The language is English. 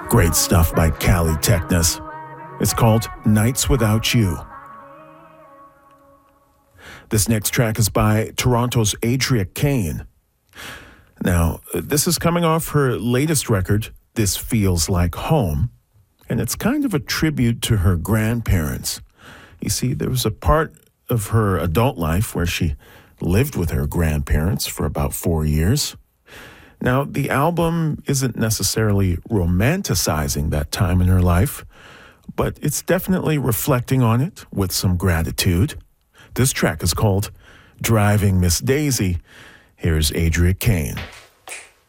Great stuff by Cali Technus. It's called Nights Without You. This next track is by Toronto's Adria Kane. Now, this is coming off her latest record, This Feels Like Home, and it's kind of a tribute to her grandparents. You see, there was a part of her adult life where she lived with her grandparents for about 4 years. Now, the album isn't necessarily romanticizing that time in her life, but it's definitely reflecting on it with some gratitude. This track is called Driving Miss Daisy. Here's Adria Kane.